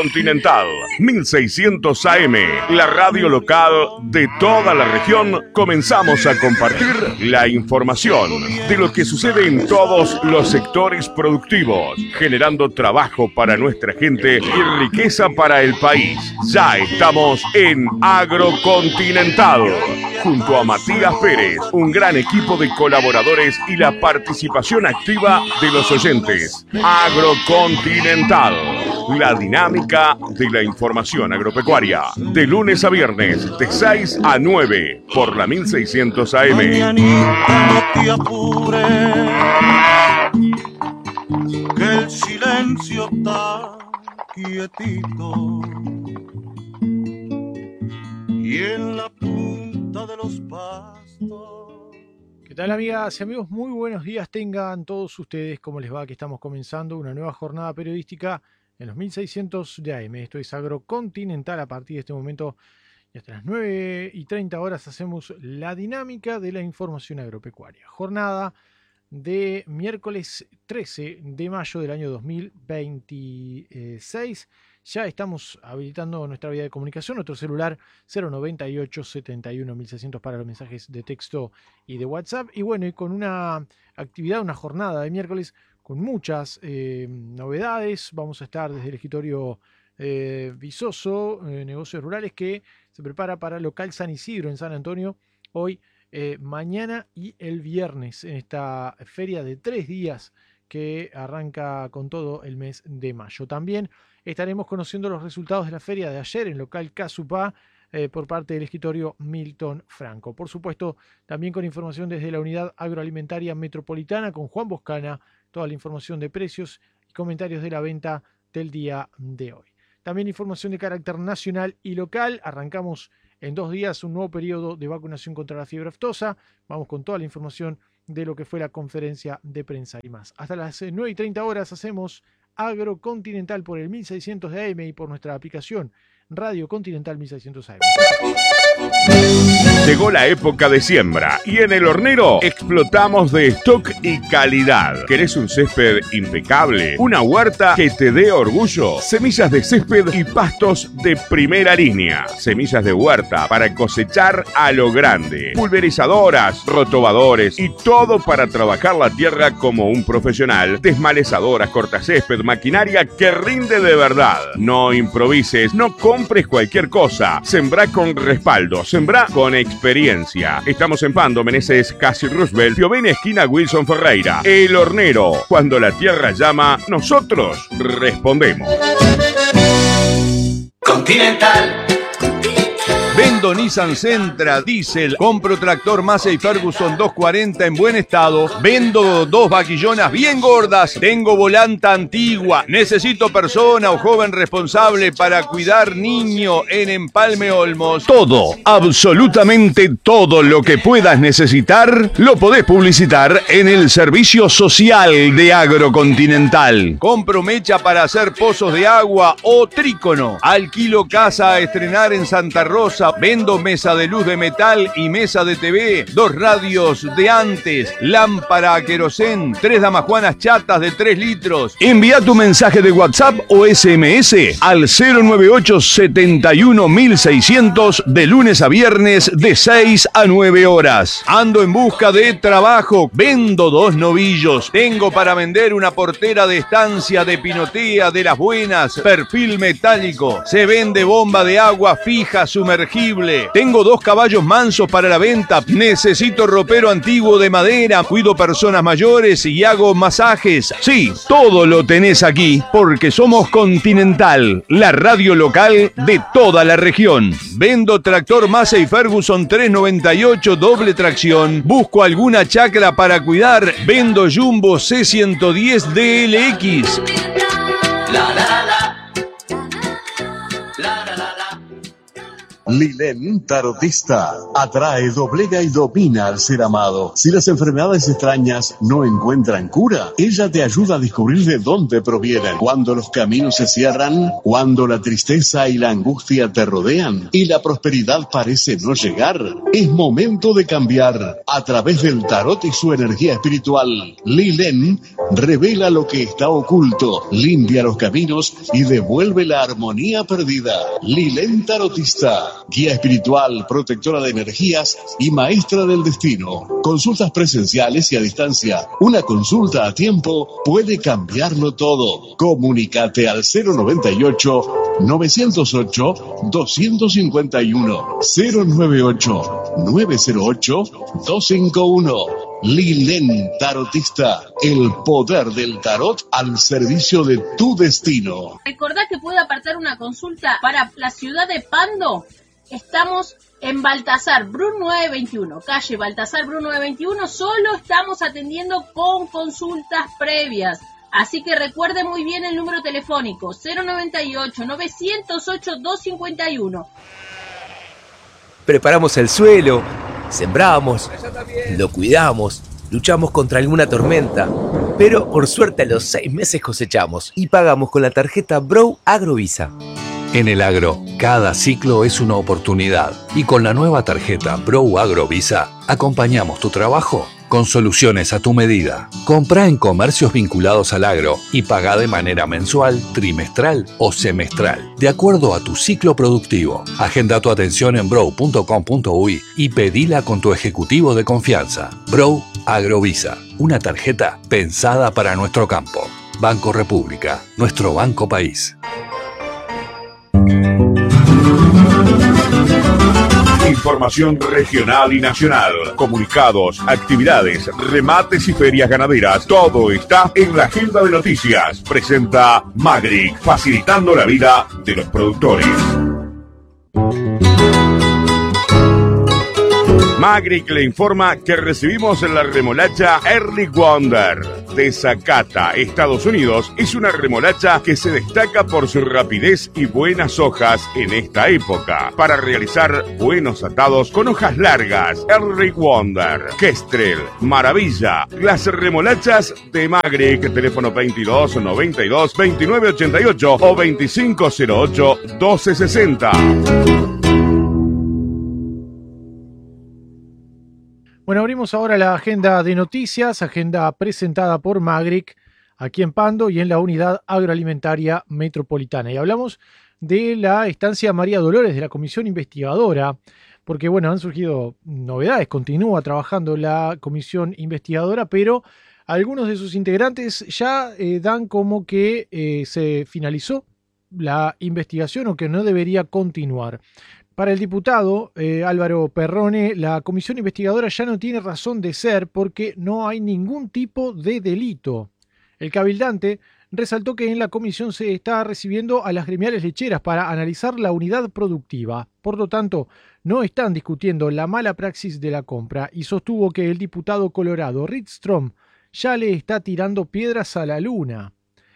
Continental 1600 AM, la radio local de toda la región. Comenzamos a compartir la información de lo que sucede en todos los sectores productivos, generando trabajo para nuestra gente y riqueza para el país. Ya estamos en Agrocontinental, junto a Matías Pérez, un gran equipo de colaboradores y la participación activa de los oyentes. Agrocontinental, la dinámica de la información agropecuaria, de lunes a viernes, de 6 a 9, por la 1600 AM. Mañanita, no te apures, que el silencio está quietito, y en la punta de los pastos. ¿Qué tal, amigas y amigos? Muy buenos días tengan todos ustedes. ¿Cómo les va? Que estamos comenzando una nueva jornada periodística en los 1600 de AM. Esto es Agrocontinental. A partir de este momento y hasta las 9:30 horas hacemos la dinámica de la información agropecuaria. Jornada de miércoles 13 de mayo del año 2026. Ya estamos habilitando nuestra vía de comunicación, nuestro celular 098 71 1600 para los mensajes de texto y de WhatsApp. Y bueno, y con una actividad, una jornada de miércoles con muchas novedades. Vamos a estar desde el escritorio Visoso, Negocios Rurales, que se prepara para Local San Isidro en San Antonio, hoy, mañana y el viernes, en esta feria de 3 días que arranca con todo el mes de mayo. También estaremos conociendo los resultados de la feria de ayer en Local Casupá, por parte del escritorio Milton Franco. Por supuesto, también con información desde la Unidad Agroalimentaria Metropolitana con Juan Boscana, toda la información de precios y comentarios de la venta del día de hoy. También información de carácter nacional y local. Arrancamos en 2 días un nuevo periodo de vacunación contra la fiebre aftosa. Vamos con toda la información de lo que fue la conferencia de prensa y más. Hasta las 9:30 horas hacemos Agrocontinental por el 1600 de AM y por nuestra aplicación Radio Continental 1600 AM. Llegó la época de siembra y en El Hornero explotamos de stock y calidad. ¿Querés un césped impecable? ¿Una huerta que te dé orgullo? Semillas de césped y pastos de primera línea. Semillas de huerta para cosechar a lo grande. Pulverizadoras, rotobadores y todo para trabajar la tierra como un profesional. Desmalezadoras, cortacésped, maquinaria que rinde de verdad. No improvises, no compres cualquier cosa. Sembrá con respaldo, sembrá con experiencia. Estamos en Pando, Meneses, Casi Roosevelt, Piovene, esquina Wilson Ferreira. El Hornero. Cuando la tierra llama, nosotros respondemos. Continental. Vendo Nissan Sentra, diésel, compro tractor Massey Ferguson 240 en buen estado, vendo 2 vaquillonas bien gordas, tengo volanta antigua, necesito persona o joven responsable para cuidar niño en Empalme Olmos. Todo, absolutamente todo lo que puedas necesitar, lo podés publicitar en el servicio social de Agrocontinental. Compro mecha para hacer pozos de agua o trícono, alquilo casa a estrenar en Santa Rosa. Vendo mesa de luz de metal y mesa de TV, 2 radios de antes, lámpara a querosén, 3 damajuanas chatas de 3 litros. Envía tu mensaje de WhatsApp o SMS al 098 71 1600 de lunes a viernes de 6 a 9 horas. Ando en busca de trabajo, vendo 2 novillos, tengo para vender una portera de estancia de pinotea de las buenas, perfil metálico, se vende bomba de agua fija sumergida. Tengo 2 caballos mansos para la venta. Necesito ropero antiguo de madera. Cuido personas mayores y hago masajes. Sí, todo lo tenés aquí porque somos Continental, la radio local de toda la región. Vendo tractor Massey Ferguson 398 doble tracción. Busco alguna chacra para cuidar. Vendo Jumbo C110 DLX. Lilén Tarotista atrae, doblega y domina al ser amado. Si las enfermedades extrañas no encuentran cura, ella te ayuda a descubrir de dónde provienen. Cuando los caminos se cierran, cuando la tristeza y la angustia te rodean y la prosperidad parece no llegar, es momento de cambiar. A través del tarot y su energía espiritual, Lilén revela lo que está oculto, limpia los caminos y devuelve la armonía perdida. Lilén Tarotista, guía espiritual, protectora de energías y maestra del destino. Consultas presenciales y a distancia. Una consulta a tiempo puede cambiarlo todo. Comunícate al 098-908-251. 098-908-251. Lilén Tarotista, el poder del tarot al servicio de tu destino. Recordá que puede apartar una consulta para la ciudad de Pando. Estamos en Baltasar Bru 921, calle Baltasar Bru 921. Solo estamos atendiendo con consultas previas. Así que recuerde muy bien el número telefónico 098-908-251. Preparamos el suelo, sembramos, lo cuidamos, luchamos contra alguna tormenta, pero por suerte a los 6 meses cosechamos y pagamos con la tarjeta Bro Agrovisa. En el agro, cada ciclo es una oportunidad y con la nueva tarjeta Bro Agrovisa acompañamos tu trabajo con soluciones a tu medida. Compra en comercios vinculados al agro y paga de manera mensual, trimestral o semestral, de acuerdo a tu ciclo productivo. Agenda tu atención en bro.com.uy y pedila con tu ejecutivo de confianza. Bro Agrovisa, una tarjeta pensada para nuestro campo. Banco República, nuestro banco país. Información regional y nacional, comunicados, actividades, remates y ferias ganaderas. Todo está en la agenda de noticias. Presenta Magric, facilitando la vida de los productores. Magric le informa que recibimos la remolacha Early Wonder de Zacata, Estados Unidos. Es una remolacha que se destaca por su rapidez y buenas hojas en esta época, para realizar buenos atados con hojas largas. Early Wonder, Kestrel, Maravilla, las remolachas de Magric. Teléfono 22 92 29 88 o 2508 1260. Bueno, abrimos ahora la agenda de noticias, agenda presentada por Magric aquí en Pando y en la Unidad Agroalimentaria Metropolitana. Y hablamos de la estancia María Dolores de la Comisión Investigadora, porque bueno, han surgido novedades, continúa trabajando la Comisión Investigadora, pero algunos de sus integrantes ya dan como que se finalizó la investigación o que no debería continuar. Para el diputado Álvaro Perrone, la comisión investigadora ya no tiene razón de ser porque no hay ningún tipo de delito. El cabildante resaltó que en la comisión se está recibiendo a las gremiales lecheras para analizar la unidad productiva. Por lo tanto, no están discutiendo la mala praxis de la compra y sostuvo que el diputado colorado Ridstrom ya le está tirando piedras a la luna.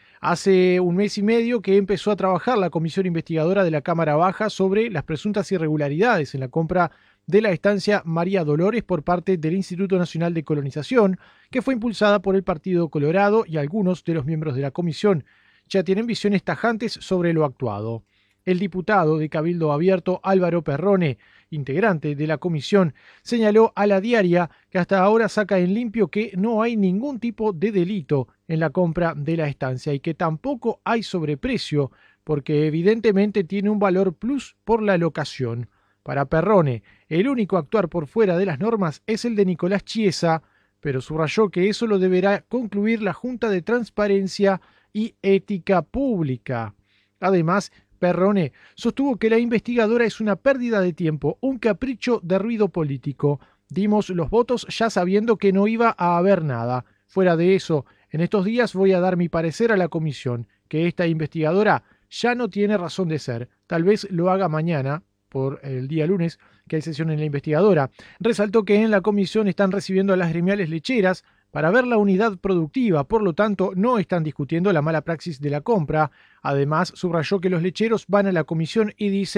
Hace un mes y medio que empezó a trabajar la comisión investigadora de la Cámara Baja sobre las presuntas irregularidades en la compra de la estancia María Dolores por parte del Instituto Nacional de Colonización, que fue impulsada por el Partido Colorado, y algunos de los miembros de la comisión ya tienen visiones tajantes sobre lo actuado. El diputado de Cabildo Abierto Álvaro Perrone, integrante de la comisión, señaló a La Diaria que hasta ahora saca en limpio que no hay ningún tipo de delito en la compra de la estancia y que tampoco hay sobreprecio porque evidentemente tiene un valor plus por la locación. Para Perrone, el único a actuar por fuera de las normas es el de Nicolás Chiesa, pero subrayó que eso lo deberá concluir la Junta de Transparencia y Ética Pública. Además, Perrone sostuvo que la investigadora es una pérdida de tiempo, un capricho de ruido político. Dimos los votos ya sabiendo que no iba a haber nada. Fuera de eso, en estos días voy a dar mi parecer a la comisión, que esta investigadora ya no tiene razón de ser. Tal vez lo haga mañana, por el día lunes, que hay sesión en la investigadora. Resaltó que en la comisión están recibiendo a las gremiales lecheras para ver la unidad productiva, por lo tanto no están discutiendo la mala praxis de la compra. Además, subrayó que los lecheros van a la comisión y dicen: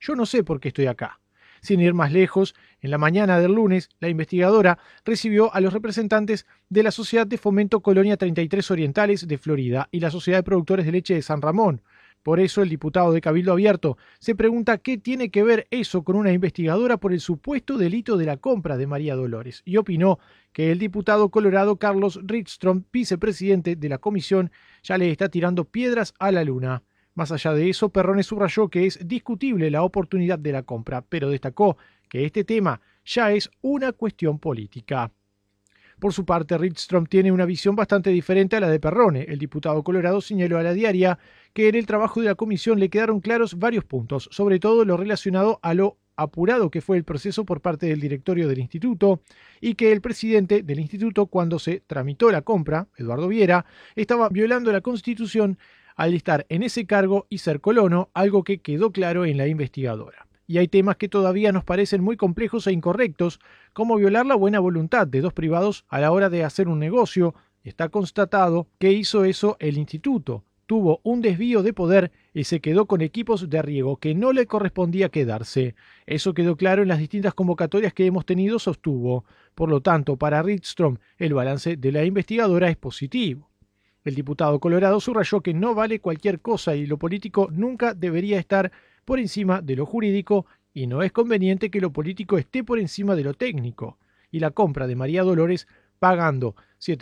Yo no sé por qué estoy acá. Sin ir más lejos, en la mañana del lunes, la investigadora recibió a los representantes de la Sociedad de Fomento Colonia 33 Orientales de Florida y la Sociedad de Productores de Leche de San Ramón. Por eso el diputado de Cabildo Abierto se pregunta qué tiene que ver eso con una investigadora por el supuesto delito de la compra de María Dolores, y opinó que el diputado colorado Carlos Ridstrom, vicepresidente de la comisión, ya le está tirando piedras a la luna. Más allá de eso, Perrone subrayó que es discutible la oportunidad de la compra, pero destacó que este tema ya es una cuestión política. Por su parte, Ridstrom tiene una visión bastante diferente a la de Perrone. El diputado colorado señaló a La Diaria que en el trabajo de la comisión le quedaron claros varios puntos, sobre todo lo relacionado a lo apurado que fue el proceso por parte del directorio del instituto y que el presidente del instituto, cuando se tramitó la compra, Eduardo Viera, estaba violando la Constitución al estar en ese cargo y ser colono, algo que quedó claro en la investigadora. Y hay temas que todavía nos parecen muy complejos e incorrectos, como violar la buena voluntad de dos privados a la hora de hacer un negocio. Está constatado que hizo eso el instituto. Tuvo un desvío de poder y se quedó con equipos de riego que no le correspondía quedarse. Eso quedó claro en las distintas convocatorias que hemos tenido, sostuvo. Por lo tanto, para Ridstrom, el balance de la investigadora es positivo. El diputado colorado subrayó que no vale cualquier cosa y lo político nunca debería estar por encima de lo jurídico y no es conveniente que lo político esté por encima de lo técnico. Y la compra de María Dolores, pagando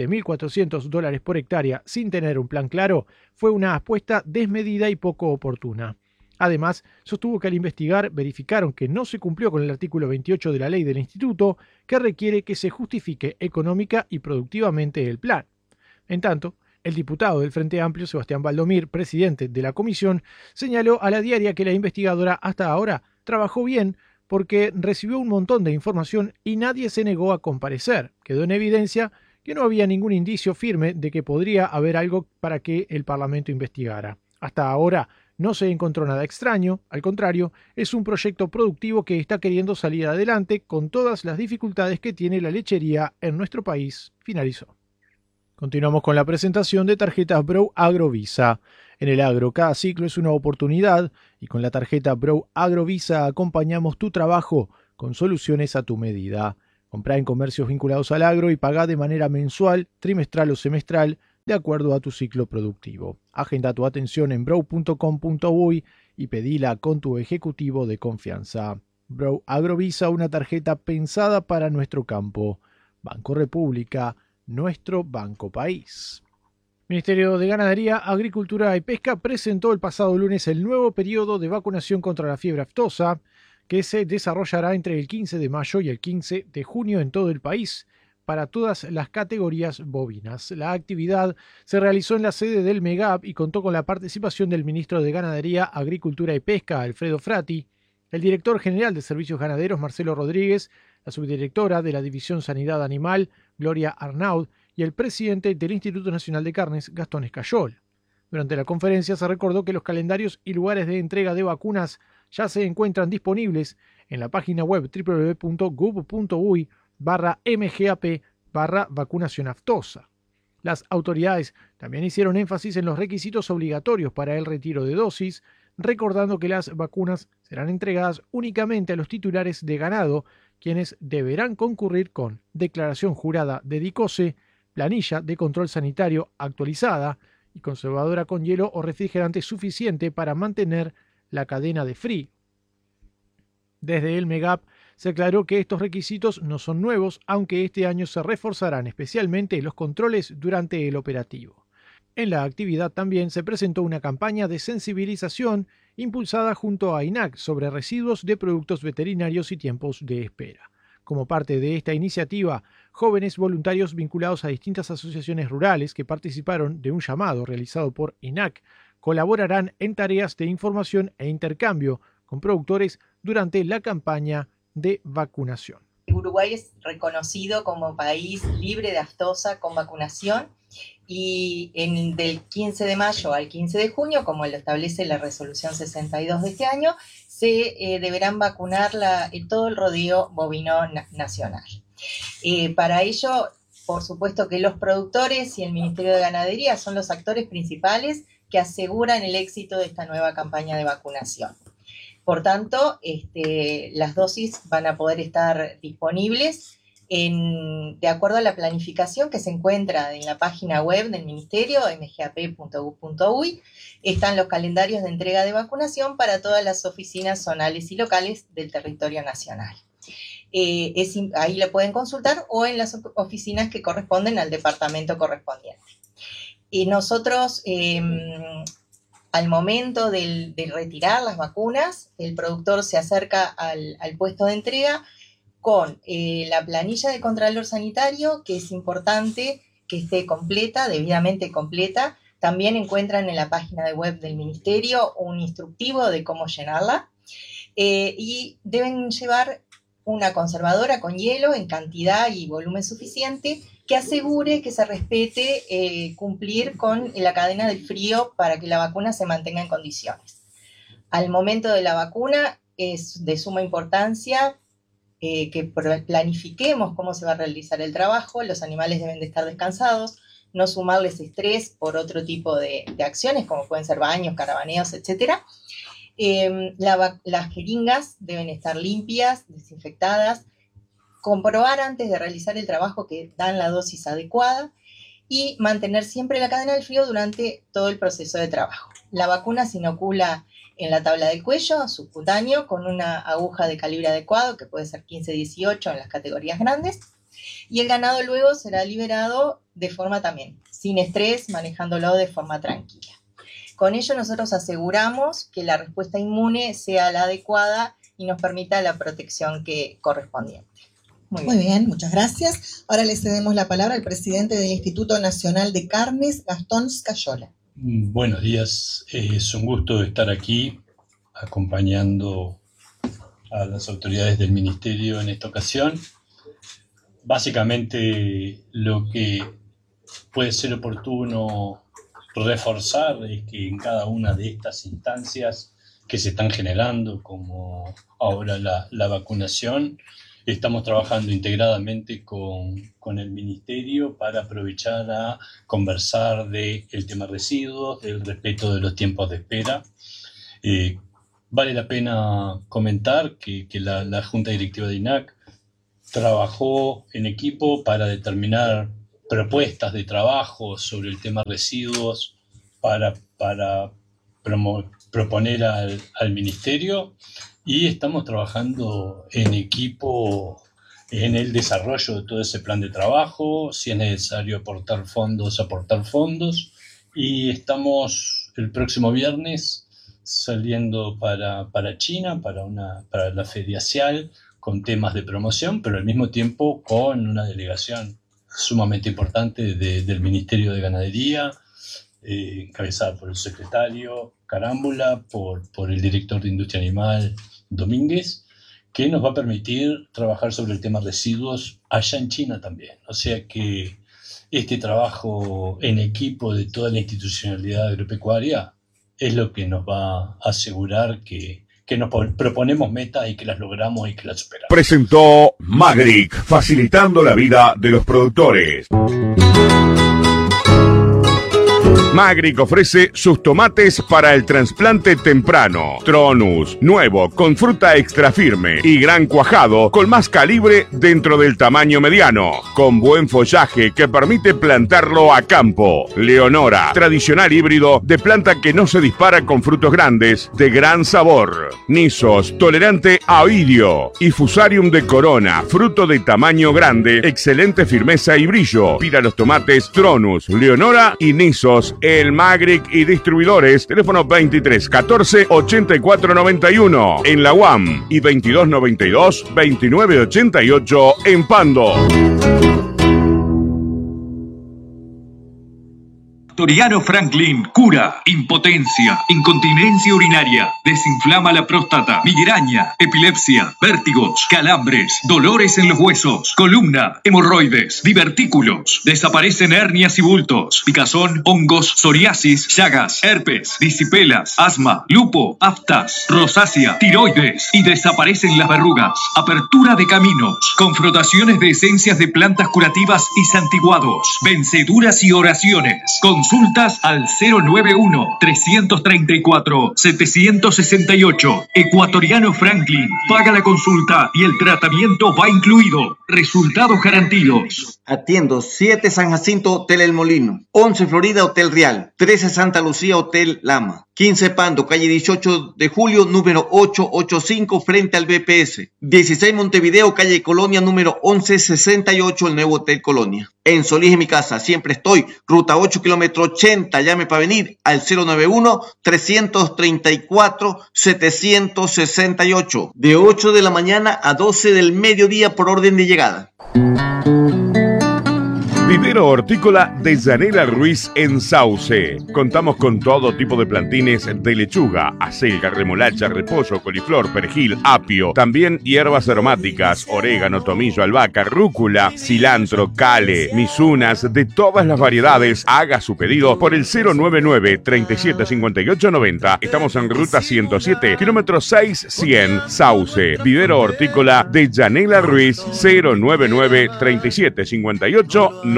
$7.400 por hectárea sin tener un plan claro, fue una apuesta desmedida y poco oportuna. Además, sostuvo que al investigar verificaron que no se cumplió con el artículo 28 de la ley del instituto, que requiere que se justifique económica y productivamente el plan. En tanto, el diputado del Frente Amplio, Sebastián Valdomir, presidente de la comisión, señaló a La Diaria que la investigadora hasta ahora trabajó bien porque recibió un montón de información y nadie se negó a comparecer. Quedó en evidencia que no había ningún indicio firme de que podría haber algo para que el Parlamento investigara. Hasta ahora no se encontró nada extraño, al contrario, es un proyecto productivo que está queriendo salir adelante con todas las dificultades que tiene la lechería en nuestro país, finalizó. Continuamos con la presentación de tarjetas Bro Agrovisa. En el agro, cada ciclo es una oportunidad y con la tarjeta Bro Agrovisa acompañamos tu trabajo con soluciones a tu medida. Comprá en comercios vinculados al agro y pagá de manera mensual, trimestral o semestral de acuerdo a tu ciclo productivo. Agenda tu atención en bro.com.uy y pedila con tu ejecutivo de confianza. Bro Agrovisa, una tarjeta pensada para nuestro campo. Banco República, nuestro banco país. Ministerio de Ganadería, Agricultura y Pesca presentó el pasado lunes el nuevo periodo de vacunación contra la fiebre aftosa, que se desarrollará entre el 15 de mayo y el 15 de junio en todo el país, para todas las categorías bovinas. La actividad se realizó en la sede del MEGAP y contó con la participación del ministro de Ganadería, Agricultura y Pesca, Alfredo Frati, el director general de Servicios Ganaderos, Marcelo Rodríguez, la subdirectora de la División Sanidad Animal, Gloria Arnaud, y el presidente del Instituto Nacional de Carnes, Gastón Escayol. Durante la conferencia se recordó que los calendarios y lugares de entrega de vacunas ya se encuentran disponibles en la página web www.gov.uy/mgap/vacunación aftosa. Las autoridades también hicieron énfasis en los requisitos obligatorios para el retiro de dosis, recordando que las vacunas serán entregadas únicamente a los titulares de ganado, quienes deberán concurrir con declaración jurada de DICOSE, planilla de control sanitario actualizada y conservadora con hielo o refrigerante suficiente para mantener la cadena de frío. Desde el MEGAP se aclaró que estos requisitos no son nuevos, aunque este año se reforzarán especialmente los controles durante el operativo. En la actividad también se presentó una campaña de sensibilización impulsada junto a INAC sobre residuos de productos veterinarios y tiempos de espera. Como parte de esta iniciativa, jóvenes voluntarios vinculados a distintas asociaciones rurales que participaron de un llamado realizado por INAC colaborarán en tareas de información e intercambio con productores durante la campaña de vacunación. Uruguay es reconocido como país libre de aftosa con vacunación y del 15 de mayo al 15 de junio, como lo establece la resolución 62 de este año, se deberán vacunar todo el rodeo bovino nacional. Para ello, por supuesto que los productores y el Ministerio de Ganadería son los actores principales que aseguran el éxito de esta nueva campaña de vacunación. Por tanto, las dosis van a poder estar disponibles de acuerdo a la planificación que se encuentra en la página web del Ministerio, mgap.gov.uy. Están los calendarios de entrega de vacunación para todas las oficinas zonales y locales del territorio nacional. Ahí lo pueden consultar o en las oficinas que corresponden al departamento correspondiente. Y nosotros, al momento de retirar las vacunas, el productor se acerca al puesto de entrega con la planilla de Contralor Sanitario, que es importante que esté completa, debidamente completa. También encuentran en la página web del Ministerio un instructivo de cómo llenarla. Y deben llevar una conservadora con hielo en cantidad y volumen suficiente que asegure que se respete cumplir con la cadena del frío para que la vacuna se mantenga en condiciones. Al momento de la vacuna es de suma importancia que planifiquemos cómo se va a realizar el trabajo. Los animales deben de estar descansados, no sumarles estrés por otro tipo de acciones, como pueden ser baños, caravaneos, etc. Las jeringas deben estar limpias, desinfectadas, comprobar antes de realizar el trabajo que dan la dosis adecuada y mantener siempre la cadena del frío durante todo el proceso de trabajo. La vacuna se inocula en la tabla del cuello, subcutáneo, con una aguja de calibre adecuado, que puede ser 15-18 en las categorías grandes, y el ganado luego será liberado de forma también, sin estrés, manejándolo de forma tranquila. Con ello nosotros aseguramos que la respuesta inmune sea la adecuada y nos permita la protección correspondiente. Muy bien, muchas gracias. Ahora le cedemos la palabra al presidente del Instituto Nacional de Carnes, Gastón Scayola. Buenos días, es un gusto estar aquí acompañando a las autoridades del Ministerio en esta ocasión. Básicamente lo que puede ser oportuno reforzar es que en cada una de estas instancias que se están generando, como ahora la vacunación, estamos trabajando integradamente con el Ministerio para aprovechar a conversar del tema residuos, del respeto de los tiempos de espera. Vale la pena comentar que la Junta Directiva de INAC trabajó en equipo para determinar propuestas de trabajo sobre el tema residuos para proponer al Ministerio. Y estamos trabajando en equipo en el desarrollo de todo ese plan de trabajo, si es necesario aportar fondos, y estamos el próximo viernes saliendo para China, para la Feria Cial, con temas de promoción, pero al mismo tiempo con una delegación sumamente importante del Ministerio de Ganadería, encabezada por el secretario Carámbula, por el director de Industria Animal Domínguez, que nos va a permitir trabajar sobre el tema residuos allá en China también. O sea que este trabajo en equipo de toda la institucionalidad agropecuaria es lo que nos va a asegurar que nos proponemos metas y que las logramos y que las superamos. Presentó Magric, facilitando la vida de los productores. Magric ofrece sus tomates para el trasplante temprano. Tronus, nuevo, con fruta extra firme y gran cuajado, con más calibre dentro del tamaño mediano, con buen follaje que permite plantarlo a campo. Leonora, tradicional híbrido de planta que no se dispara con frutos grandes, de gran sabor. Nisos, tolerante a oidio. Y Fusarium de Corona, fruto de tamaño grande, excelente firmeza y brillo. Pida los tomates Tronus, Leonora y Nisos, el Magric y distribuidores, teléfono 23 14 84 91 en la UAM y 22 92 29 88 en Pando. Toriano Franklin cura impotencia, incontinencia urinaria, desinflama la próstata, migraña, epilepsia, vértigos, calambres, dolores en los huesos, columna, hemorroides, divertículos, desaparecen hernias y bultos, picazón, hongos, psoriasis, llagas, herpes, disipelas, asma, lupo, aftas, rosácea, tiroides y desaparecen las verrugas. Apertura de caminos, con frotaciones de esencias de plantas curativas y santiguados, venceduras y oraciones, con Consultas al 091-334-768. Ecuatoriano Franklin. Paga la consulta y el tratamiento va incluido. Resultados garantidos. Atiendo 7 San Jacinto, Hotel El Molino. 11 Florida, Hotel Real. 13 Santa Lucía, Hotel Lama. 15 Pando, calle 18 de Julio, número 885, frente al BPS. 16 Montevideo, calle Colonia, número 1168, el nuevo Hotel Colonia. En Solís, en mi casa, siempre estoy. Ruta 8, kilómetro 80, llame para venir al 091-334-768. De 8 de la mañana a 12 del mediodía por orden de llegada. Vivero Hortícola de Yanela Ruiz en Sauce. Contamos con todo tipo de plantines de lechuga, acelga, remolacha, repollo, coliflor, perejil, apio. También hierbas aromáticas, orégano, tomillo, albahaca, rúcula, cilantro, cale, misunas, de todas las variedades. Haga su pedido por el 099-375890. Estamos en ruta 107, kilómetro 6100, Sauce. Vivero Hortícola de Yanela Ruiz, 099-375890.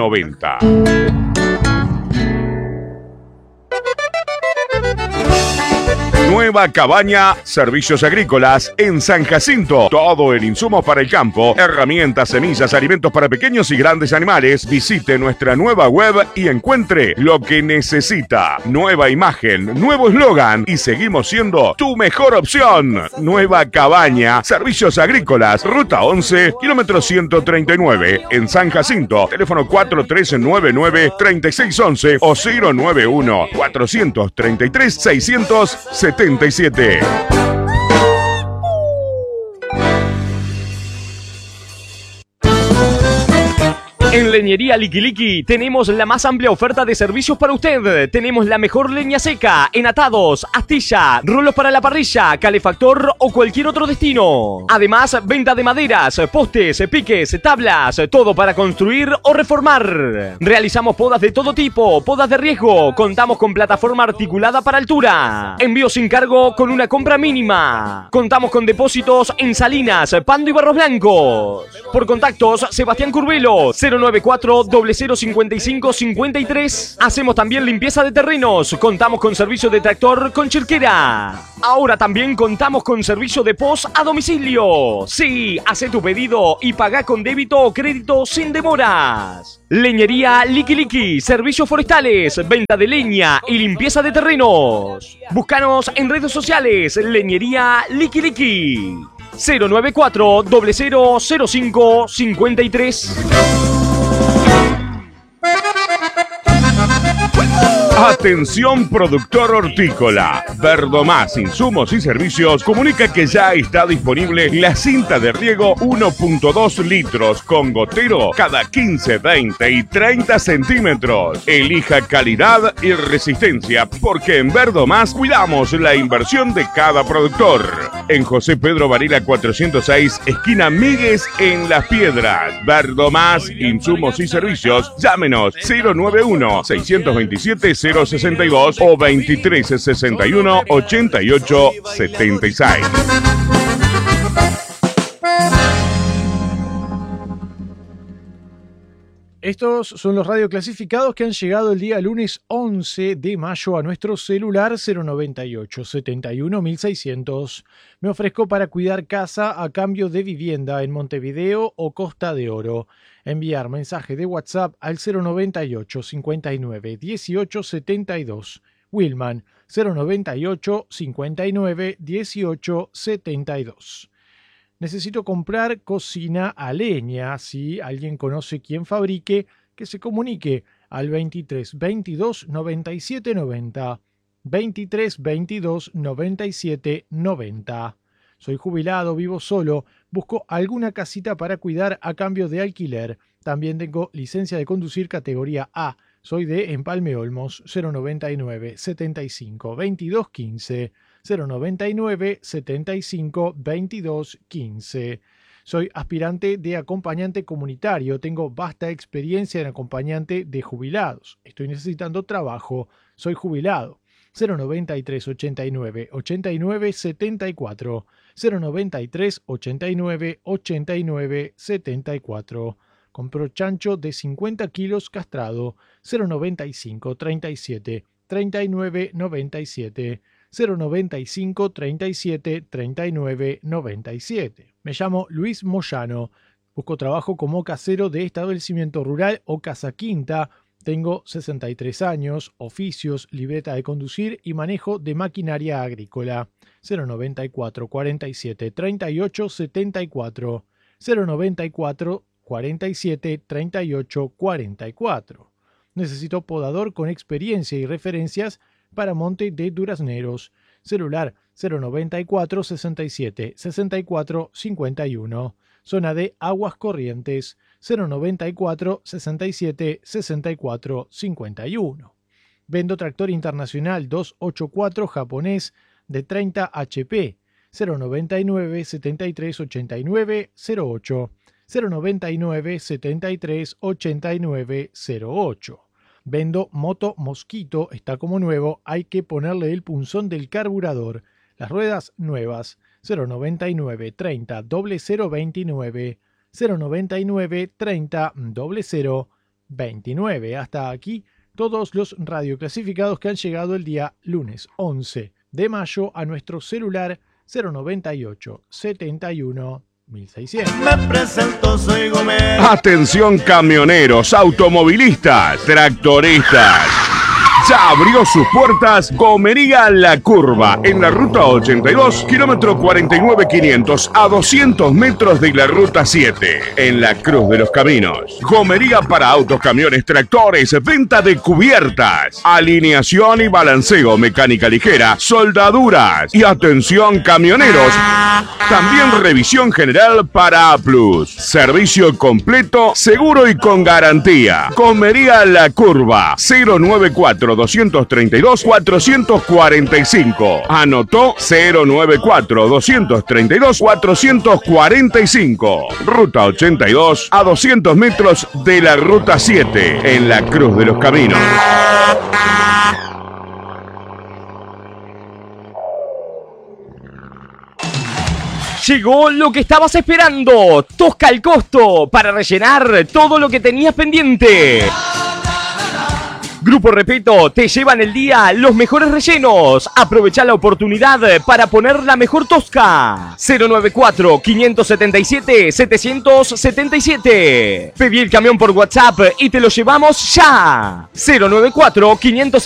Nueva Cabaña, servicios agrícolas en San Jacinto. Todo el insumo para el campo, herramientas, semillas, alimentos para pequeños y grandes animales. Visite nuestra nueva web y encuentre lo que necesita. Nueva imagen, nuevo eslogan y seguimos siendo tu mejor opción. Nueva Cabaña, servicios agrícolas, ruta 11, kilómetro 139 en San Jacinto. Teléfono 4399-3611 o 091-433-677. En Leñería Liki Liki tenemos la más amplia oferta de servicios para usted. Tenemos la mejor leña seca, enatados, astilla, rolos para la parrilla, calefactor o cualquier otro destino. Además, venta de maderas, postes, piques, tablas, todo para construir o reformar. Realizamos podas de todo tipo, podas de riesgo. Contamos con plataforma articulada para altura. Envío sin cargo con una compra mínima. Contamos con depósitos en Salinas, Pando y Barros Blancos. Por contactos, Sebastián Curvelo, 094-005553. Hacemos también limpieza de terrenos. Contamos con servicio de tractor con chirquera. Ahora también contamos con servicio de POS a domicilio. Sí, hace tu pedido y paga con débito o crédito sin demoras. Leñería Liki Liki, servicios forestales, venta de leña y limpieza de terrenos. Búscanos en redes sociales, Leñería Liki Liki. 094-000553. Atención productor hortícola. Verdomás Insumos y Servicios comunica que ya está disponible la cinta de riego 1.2 litros con gotero cada 15, 20 y 30 centímetros. Elija calidad y resistencia porque en Verdomás cuidamos la inversión de cada productor. En José Pedro Varela 406, esquina Míguez en Las Piedras. Verdomás Insumos y Servicios. Llámenos 091-627-062 o 2361-8876. Estos son los radioclasificados que han llegado el día lunes 11 de mayo a nuestro celular 098 71 1600. Me ofrezco para cuidar casa a cambio de vivienda en Montevideo o Costa de Oro. Enviar mensaje de WhatsApp al 098 59 18 72. Wilman 098 59 18 72. Necesito comprar cocina a leña. Si alguien conoce quién fabrique, que se comunique al 23 22 97 90. 23 22 97 90. Soy jubilado, vivo solo, busco alguna casita para cuidar a cambio de alquiler. También tengo licencia de conducir categoría A. Soy de Empalme Olmos, 099 75 22 15. 099 75 22 15. Soy aspirante de acompañante comunitario. Tengo vasta experiencia en acompañante de jubilados. Estoy necesitando trabajo. Soy jubilado. 093 89 89 74. 093 89 89 74. Compró chancho de 50 kilos castrado. 095 37 39 97. 095 37 39 97. Me llamo Luis Moyano. Busco trabajo como casero de establecimiento rural o casa quinta. Tengo 63 años, oficios, libreta de conducir y manejo de maquinaria agrícola. 094 47 38 74. 094 47 38 44. Necesito podador con experiencia y referencias para monte de durazneros. Celular 094 67 64 51. Zona de Aguas Corrientes 094 67 64 51. Vendo tractor internacional 284 japonés de 30 HP 099 73 89 08. 099 73 89 08. Vendo moto Mosquito, está como nuevo, hay que ponerle el punzón del carburador. Las ruedas nuevas. 099 30 0029. 099 30 0029. Hasta aquí todos los radioclasificados que han llegado el día lunes 11 de mayo a nuestro celular 098 71 1600. Me presento, soy Gómez. Atención camioneros, automovilistas, tractoristas. Ya abrió sus puertas Gomería La Curva, en la ruta 82, kilómetro 49,500, a 200 metros de la ruta 7, en la Cruz de los Caminos. Gomería para autos, camiones, tractores, venta de cubiertas, alineación y balanceo, mecánica ligera, soldaduras y atención camioneros. También revisión general para A+. Servicio completo, seguro y con garantía. Gomería La Curva, 094 232 445. Anotó 094 232 445. Ruta 82 a 200 metros de la ruta 7 en la Cruz de los Caminos. Llegó lo que estabas esperando. Tosca al costo para rellenar todo lo que tenías pendiente. Grupo Repeto te llevan el día los mejores rellenos. Aprovecha la oportunidad para poner la mejor tosca. 094 577 777. Pedí el camión por WhatsApp y te lo llevamos ya. 094 577